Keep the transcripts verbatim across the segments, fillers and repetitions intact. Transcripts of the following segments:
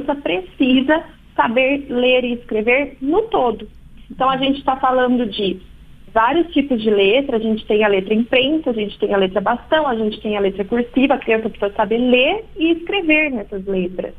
criança precisa saber ler e escrever no todo. Então, a gente está falando de vários tipos de letra. A gente tem a letra impressa, a gente tem a letra bastão, a gente tem a letra cursiva. A criança precisa saber ler e escrever nessas letras.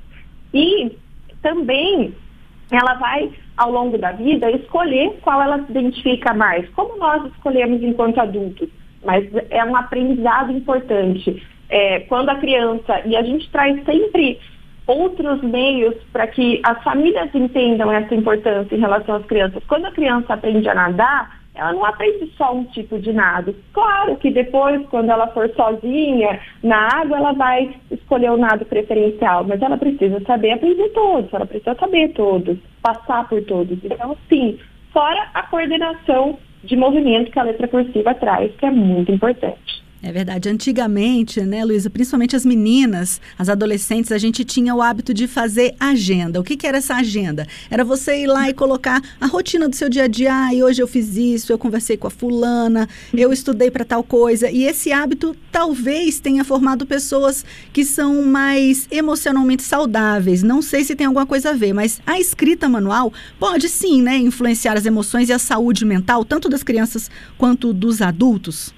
E também ela vai, ao longo da vida, escolher qual ela se identifica mais, como nós escolhemos enquanto adultos. Mas é um aprendizado importante. É, quando a criança, e a gente traz sempre outros meios para que as famílias entendam essa importância em relação às crianças. Quando a criança aprende a nadar, ela não aprende só um tipo de nado. Claro que depois, quando ela for sozinha na água, ela vai escolher o nado preferencial, mas ela precisa saber aprender todos, ela precisa saber todos, passar por todos. Então, sim, fora a coordenação de movimento que a letra cursiva traz, que é muito importante. É verdade. Antigamente, né, Luísa, principalmente as meninas, as adolescentes, a gente tinha o hábito de fazer agenda. O que que era essa agenda? Era você ir lá e colocar a rotina do seu dia a dia. Ah, e hoje eu fiz isso, eu conversei com a fulana, eu estudei para tal coisa. E esse hábito talvez tenha formado pessoas que são mais emocionalmente saudáveis. Não sei se tem alguma coisa a ver, mas a escrita manual pode sim, né, influenciar as emoções e a saúde mental, tanto das crianças quanto dos adultos.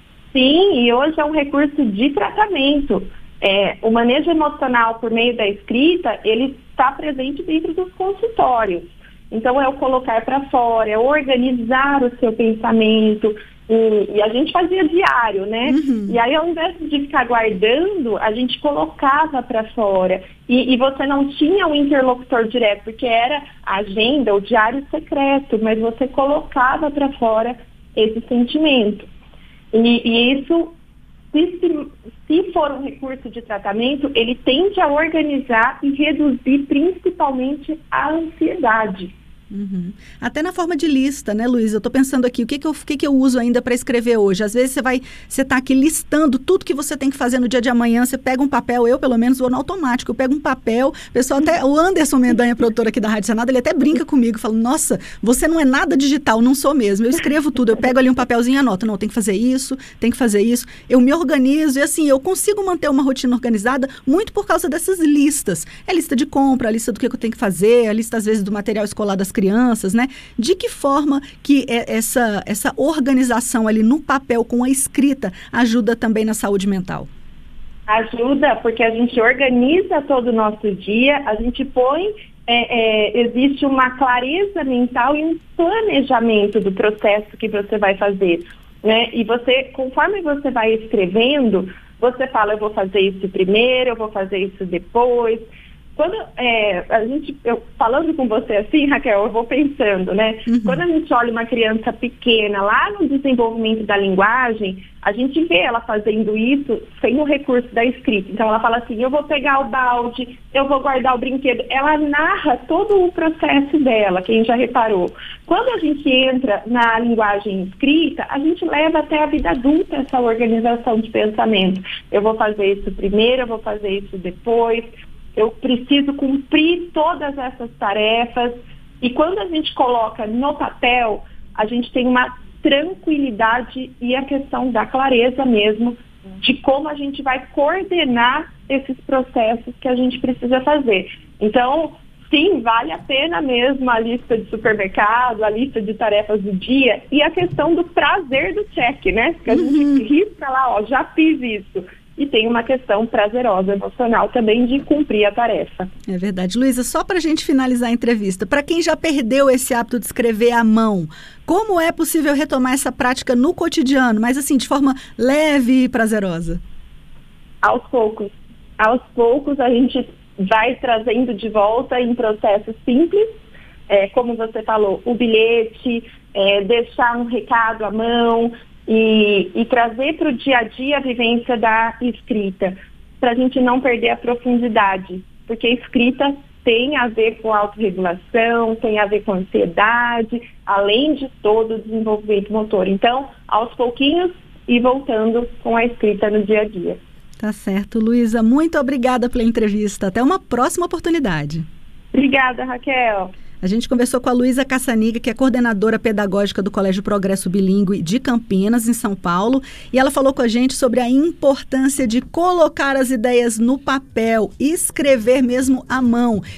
Sim, e hoje é um recurso de tratamento. É, o manejo emocional por meio da escrita, ele está presente dentro dos consultórios. Então, é o colocar para fora, é organizar o seu pensamento. E, e a gente fazia diário, né? Uhum. E aí, ao invés de ficar guardando, a gente colocava para fora. E, e você não tinha um interlocutor direto, porque era a agenda, o diário secreto, mas você colocava para fora esse sentimento. E, e isso, se, se for um recurso de tratamento, ele tende a organizar e reduzir principalmente a ansiedade. Uhum. Até na forma de lista, né, Luísa? Eu estou pensando aqui, o que que eu, o que que eu uso ainda para escrever hoje? Às vezes você vai, você está aqui listando tudo que você tem que fazer no dia de amanhã, você pega um papel, eu pelo menos vou no automático, eu pego um papel, o pessoal até, o Anderson Mendanha, produtor aqui da Rádio Senado, ele até brinca comigo, fala, nossa, você não é nada digital, não sou mesmo, eu escrevo tudo, eu pego ali um papelzinho e anoto, não, tem que fazer isso, tem que fazer isso, eu me organizo e assim, eu consigo manter uma rotina organizada muito por causa dessas listas. É a lista de compra, a lista do que eu tenho que fazer, a lista às vezes do material escolar das crianças, né? De que forma que essa, essa organização ali no papel com a escrita ajuda também na saúde mental? Ajuda, porque a gente organiza todo o nosso dia, a gente põe, é, é, existe uma clareza mental e um planejamento do processo que você vai fazer, né? E você, conforme você vai escrevendo, você fala, eu vou fazer isso primeiro, eu vou fazer isso depois. Quando é, a gente, eu, falando com você assim, Raquel, eu vou pensando, né? Uhum. Quando a gente olha uma criança pequena lá no desenvolvimento da linguagem, a gente vê ela fazendo isso sem o recurso da escrita. Então ela fala assim, eu vou pegar o balde, eu vou guardar o brinquedo. Ela narra todo o processo dela, quem já reparou. Quando a gente entra na linguagem escrita, a gente leva até a vida adulta essa organização de pensamento. Eu vou fazer isso primeiro, eu vou fazer isso depois. Eu preciso cumprir todas essas tarefas. E quando a gente coloca no papel, a gente tem uma tranquilidade e a questão da clareza mesmo de como a gente vai coordenar esses processos que a gente precisa fazer. Então, sim, vale a pena mesmo a lista de supermercado, a lista de tarefas do dia e a questão do prazer do check, né? Que a gente uhum. risca lá, ó, já fiz isso. E tem uma questão prazerosa, emocional também de cumprir a tarefa. É verdade. Luísa, só para a gente finalizar a entrevista, para quem já perdeu esse hábito de escrever à mão, como é possível retomar essa prática no cotidiano, mas assim, de forma leve e prazerosa? Aos poucos. Aos poucos a gente vai trazendo de volta em processos simples, é, como você falou, o bilhete, é, deixar um recado à mão, E, e trazer para o dia a dia a vivência da escrita, para a gente não perder a profundidade, porque a escrita tem a ver com autorregulação, tem a ver com ansiedade, além de todo o desenvolvimento motor. Então, aos pouquinhos e voltando com a escrita no dia a dia. Tá certo, Luísa. Muito obrigada pela entrevista. Até uma próxima oportunidade. Obrigada, Raquel. A gente conversou com a Luísa Cassaniga, que é coordenadora pedagógica do Colégio Progresso Bilíngue de Campinas, em São Paulo, e ela falou com a gente sobre a importância de colocar as ideias no papel, escrever mesmo à mão.